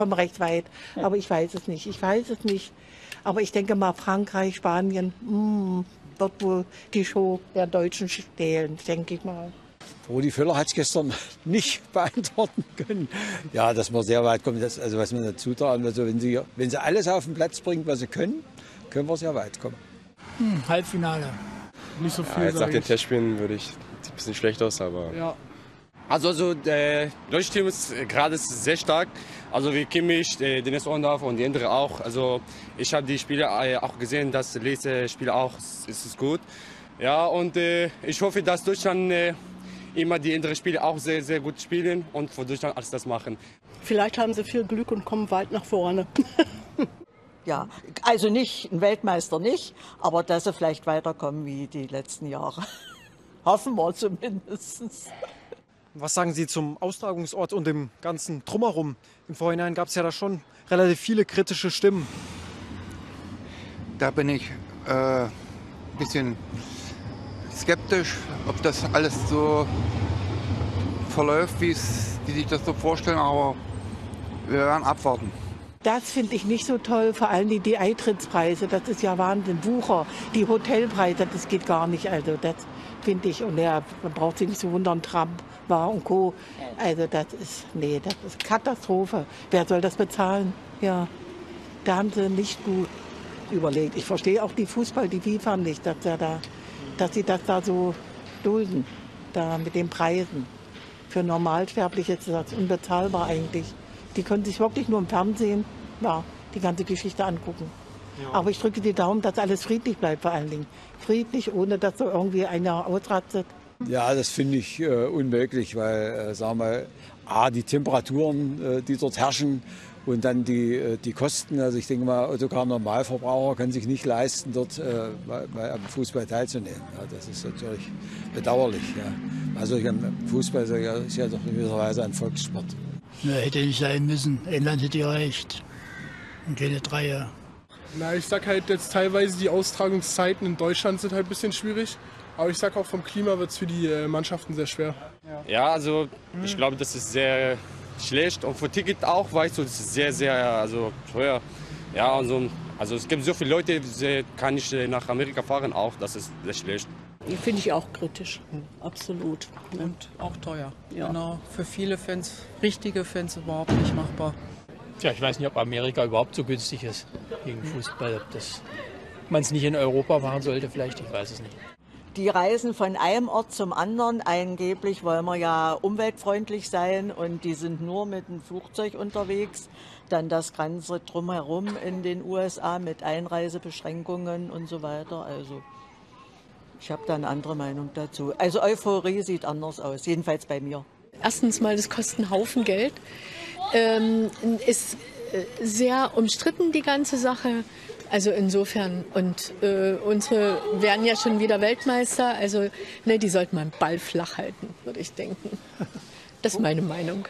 Komme recht weit, aber ich weiß es nicht. Aber ich denke mal Frankreich, Spanien, dort wo die Show der Deutschen stehlen, denke ich mal. Rudi Völler hat es gestern nicht beantworten können. Ja, dass wir sehr weit kommen, also was wir dazu tragen. Also wenn sie alles auf den Platz bringt, was sie können wir sehr weit kommen. Halbfinale. Nicht so viel. Ja, jetzt nach den Testspielen sieht ein bisschen schlecht aus, aber... Ja. Also der deutsche Team ist gerade sehr stark. Also wie Kimmich, Dennis Ondorf und die anderen auch. Also ich habe die Spiele auch gesehen, das letzte Spiel auch ist gut. Ja, und ich hoffe, dass Deutschland immer die anderen Spiele auch sehr, sehr gut spielen und für Deutschland alles das machen. Vielleicht haben sie viel Glück und kommen weit nach vorne. Ja, also nicht ein Weltmeister nicht, aber dass sie vielleicht weiterkommen wie die letzten Jahre. Hoffen wir zumindest. Was sagen Sie zum Austragungsort und dem ganzen Drumherum? Im Vorhinein gab es ja da schon relativ viele kritische Stimmen. Da bin ich ein bisschen skeptisch, ob das alles so verläuft, wie sich das so vorstellen, aber wir werden abwarten. Das finde ich nicht so toll, vor allem die Eintrittspreise, das ist ja Wahnsinn, Wucher, die Hotelpreise, das geht gar nicht, also das finde ich, und ja, man braucht sich nicht so wundern, Trump war und Co., also das ist Katastrophe, wer soll das bezahlen? Ja, da haben sie nicht gut überlegt. Ich verstehe auch die FIFA nicht, dass sie das da so dulden, da mit den Preisen. Für Normalsterbliche ist das unbezahlbar eigentlich. Die können sich wirklich nur im Fernsehen die ganze Geschichte angucken. Ja. Aber ich drücke die Daumen, dass alles friedlich bleibt vor allen Dingen. Friedlich, ohne dass so irgendwie einer ausrastet. Ja, das finde ich unmöglich, weil, sagen wir, die Temperaturen, die dort herrschen und dann die Kosten. Also ich denke mal, sogar Normalverbraucher können sich nicht leisten, dort am Fußball teilzunehmen. Ja, das ist natürlich bedauerlich. Ja. Also Fußball ist ja doch in gewisser Weise ein Volkssport. Ja, hätte nicht sein müssen. England hätte gereicht. Und keine 3. Na, ich sag halt jetzt teilweise, die Austragungszeiten in Deutschland sind halt ein bisschen schwierig. Aber ich sag auch, vom Klima wird es für die Mannschaften sehr schwer. Ja, also ich glaube, das ist sehr schlecht. Und für Ticket auch, weißt du, das ist sehr, sehr teuer. Ja, also es gibt so viele Leute, die kann nicht nach Amerika fahren auch. Das ist sehr schlecht. Die finde ich auch kritisch, absolut. Und auch teuer. Ja. Genau, für viele Fans, richtige Fans überhaupt nicht machbar. Tja, ich weiß nicht, ob Amerika überhaupt so günstig ist gegen Fußball. Ob man es nicht in Europa machen sollte, vielleicht, ich weiß es nicht. Die reisen von einem Ort zum anderen. Angeblich wollen wir ja umweltfreundlich sein und die sind nur mit dem Flugzeug unterwegs. Dann das Ganze drumherum in den USA mit Einreisebeschränkungen und so weiter. Also ich habe da eine andere Meinung dazu. Also Euphorie sieht anders aus, jedenfalls bei mir. Erstens mal, das kostet einen Haufen Geld. Ist sehr umstritten, die ganze Sache. Also insofern, und unsere werden ja schon wieder Weltmeister, also die sollten mal den Ball flach halten, würde ich denken. Das ist meine Meinung.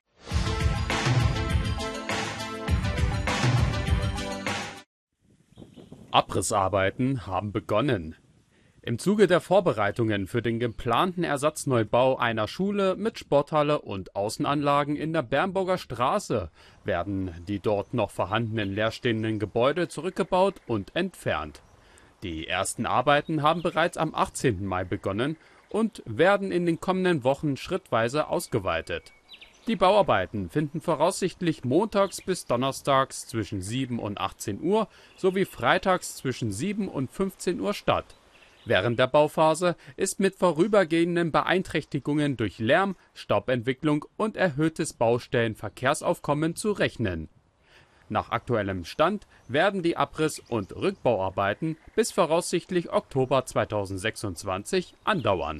Abrissarbeiten haben begonnen. Im Zuge der Vorbereitungen für den geplanten Ersatzneubau einer Schule mit Sporthalle und Außenanlagen in der Bernburger Straße werden die dort noch vorhandenen leerstehenden Gebäude zurückgebaut und entfernt. Die ersten Arbeiten haben bereits am 18. Mai begonnen und werden in den kommenden Wochen schrittweise ausgeweitet. Die Bauarbeiten finden voraussichtlich montags bis donnerstags zwischen 7 und 18 Uhr sowie freitags zwischen 7 und 15 Uhr statt. Während der Bauphase ist mit vorübergehenden Beeinträchtigungen durch Lärm, Staubentwicklung und erhöhtes Baustellenverkehrsaufkommen zu rechnen. Nach aktuellem Stand werden die Abriss- und Rückbauarbeiten bis voraussichtlich Oktober 2026 andauern.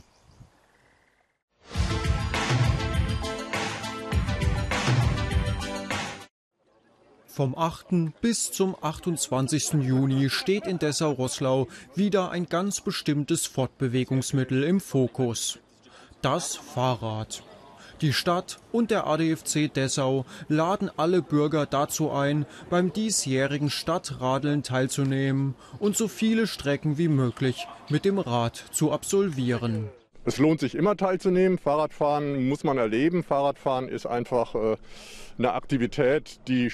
Vom 8. bis zum 28. Juni steht in Dessau-Roßlau wieder ein ganz bestimmtes Fortbewegungsmittel im Fokus: das Fahrrad. Die Stadt und der ADFC Dessau laden alle Bürger dazu ein, beim diesjährigen Stadtradeln teilzunehmen und so viele Strecken wie möglich mit dem Rad zu absolvieren. Es lohnt sich immer teilzunehmen. Fahrradfahren muss man erleben. Fahrradfahren ist einfach eine Aktivität, die